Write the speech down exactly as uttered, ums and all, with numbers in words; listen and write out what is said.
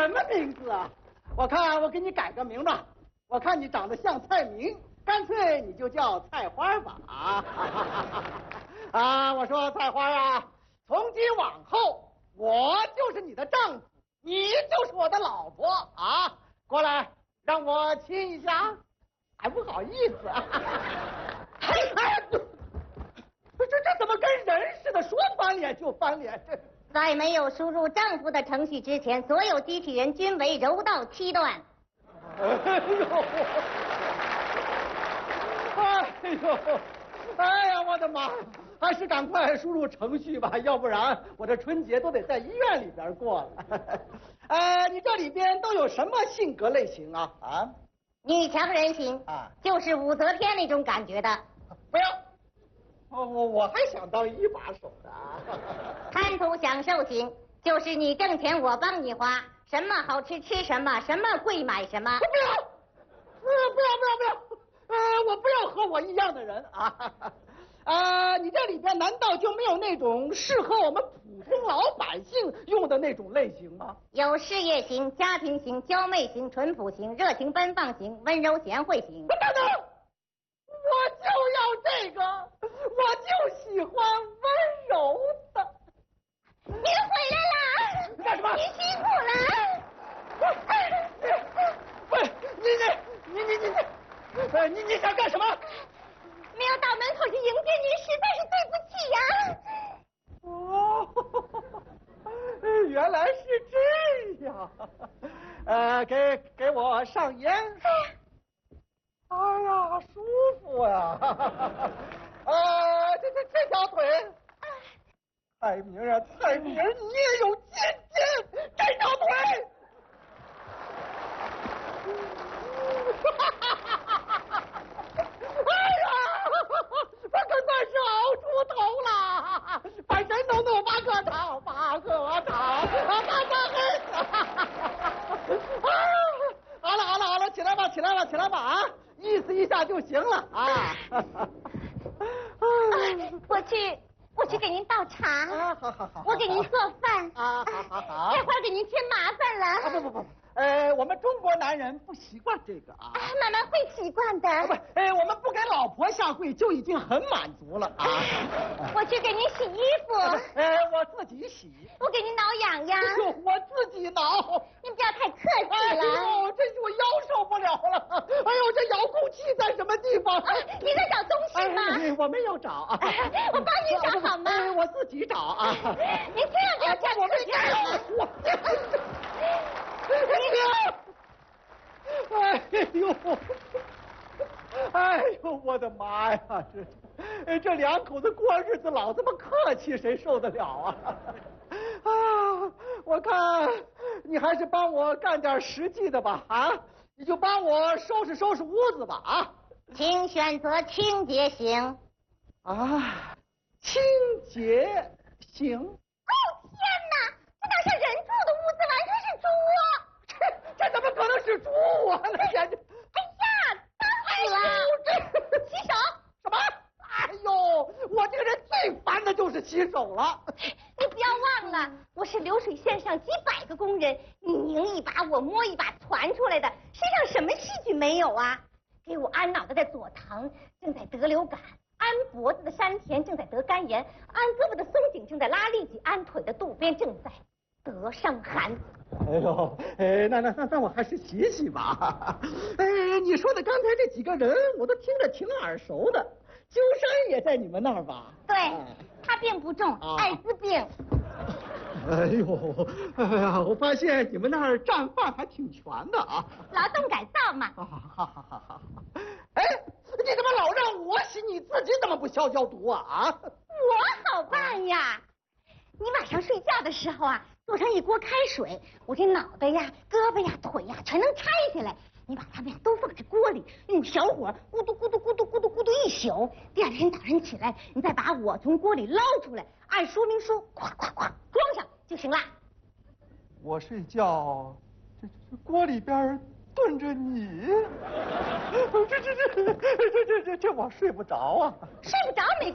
什么名字啊？我看我给你改个名吧，我看你长得像蔡明，干脆你就叫菜花吧。啊啊！我说菜花啊，从今往后我就是你的丈夫，你就是我的老婆啊！过来，让我亲一下。还不好意思啊！哎哎，这这怎么跟人似的，说翻脸就翻脸？这在没有输入丈夫的程序之前，所有机器人均为柔道七段。 哎呦！哎呦！哎呀，我的妈！还是赶快输入程序吧，要不然我这春节都得在医院里边过了。呃，你这里边都有什么性格类型啊？啊？ 女强人型啊， 就是武则天那种感觉的。 不要，我我我还想当一把手的啊。 贪图享受型就是你挣钱我帮你花，什么好吃吃什么，什么贵买什么。 不要，呃，不要不要不要，呃，我不要和我一样的人啊。啊，你这里边难道就没有那种适合我们普通老百姓用的那种类型吗？ 有事业型、家庭型、娇媚型、淳朴型、热情奔放型、温柔贤惠型。 等等，我就要这个，我就喜欢温柔的。 你回来啦！ 干什么？ 你辛苦了。 不是你你你你你你，呃，你你想干什么？ 没有到门口就迎接您，实在是对不起呀。 哦，原来是这样。呃，给给我上烟。哎呀，舒服呀！呃，这这这条腿，蔡明啊，蔡明，你也有尖尖，这条腿。哎呀，我可算是熬出头了！反神农奴八个头，八个头，八个黑。好了好了好了，起来吧起来吧起来吧啊！意思一下就行了啊。 我去，我去给您倒茶。 啊，好好好。 我给您做饭。 啊，好好好。 这会儿给您添麻烦了。 啊不不不。呃，我们中国男人不习惯这个啊。 慢慢会习惯的。 不，呃，我们不给老婆下跪就已经很满足了啊。 我去给您洗衣服。 呃，我自己洗。 我给您挠痒痒。 我自己挠。 您不要太客气了。 哎呦，这我腰受不了了。哎呦，这遥控器在什么地方？ 你在找东西吗？ 哎，我没有找啊。 我帮您找好吗？ 我自己找啊。 您千万不要这样客气了。 我。哎呦，哎呦，我的妈呀！这这两口子过日子老这么客气，谁受得了啊？啊，我看你还是帮我干点实际的吧啊！你就帮我收拾收拾屋子吧啊！ 请选择清洁型。 啊，清洁型。 哎呦天哪，这哪是人住的屋子，完全是猪窝！ 这这怎么可能是猪窝呢？简直！ 哎呀，脏死了！ 这洗手！ 什么？哎呦，我这个人最烦的就是洗手了。 你不要忘了，我是流水线上几百个工人，你拧一把，我摸一把传出来的，身上什么细菌没有啊？给我安脑袋的左堂正在得流感，安脖子的山田正在得肝炎，安胳膊的松井正在拉痢疾，安腿的渡边正在得伤寒。 哎呦，哎，那那那那我还是洗洗吧。哎，你说的刚才这几个人，我都听着挺耳熟的。鸠山也在你们那儿吧？ 对，他病不重，啊、艾滋病。 哎呦，哎呀，我发现你们那儿战犯还挺全的啊。 劳动改造嘛。 好好好好好。哎，你怎么老让我洗，你自己怎么不消消毒啊？啊？ 我好办呀。你晚上睡觉的时候啊，做上一锅开水，我这脑袋呀、胳膊呀、腿呀全能拆下来。你把它们呀都放在锅里，用小火咕嘟咕嘟咕嘟咕嘟咕嘟一宿。第二天早上起来，你再把我从锅里捞出来，按说明书咵咵咵装上就行了。 我睡觉，这这锅里边炖着你，这这这这这这这这我睡不着啊！ 睡不着没